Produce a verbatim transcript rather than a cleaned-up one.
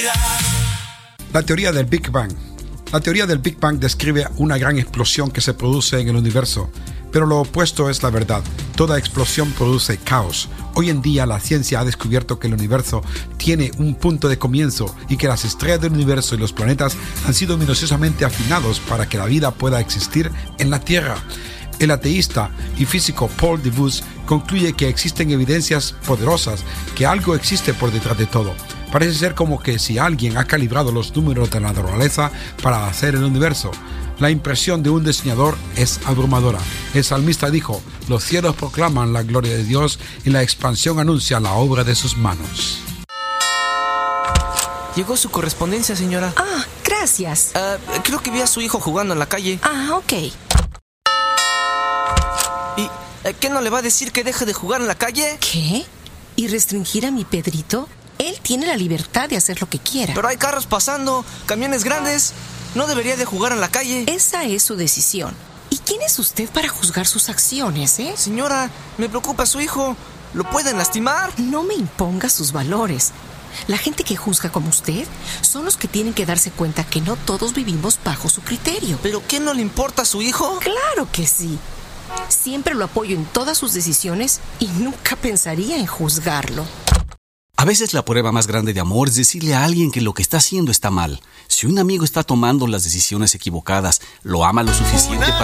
La teoría del Big Bang. La teoría del Big Bang describe una gran explosión que se produce en el universo, pero lo opuesto es la verdad. Toda explosión produce caos. Hoy en día la ciencia ha descubierto que el universo tiene un punto de comienzo y que las estrellas del universo y los planetas han sido minuciosamente afinados para que la vida pueda existir en la Tierra. El ateísta y físico Paul Debus concluye que existen evidencias poderosas que algo existe por detrás de todo. Parece ser como que si alguien ha calibrado los números de la naturaleza para hacer el universo. La impresión de un diseñador es abrumadora. El salmista dijo: los cielos proclaman la gloria de Dios y la expansión anuncia la obra de sus manos. Llegó su correspondencia, señora. Ah, gracias. Uh, creo que vi a su hijo jugando en la calle. Ah, ok. ¿Y uh, qué no le va a decir que deje de jugar en la calle? ¿Qué? ¿Y restringir a mi Pedrito? Él tiene la libertad de hacer lo que quiera. Pero hay carros pasando, camiones grandes. No debería de jugar en la calle. Esa es su decisión. ¿Y quién es usted para juzgar sus acciones, eh? Señora, me preocupa su hijo. ¿Lo pueden lastimar? No me imponga sus valores. La gente que juzga como usted son los que tienen que darse cuenta que no todos vivimos bajo su criterio. ¿Pero qué no le importa a su hijo? Claro que sí. Siempre lo apoyo en todas sus decisiones y nunca pensaría en juzgarlo. A veces la prueba más grande de amor es decirle a alguien que lo que está haciendo está mal. Si un amigo está tomando las decisiones equivocadas, lo ama lo suficiente para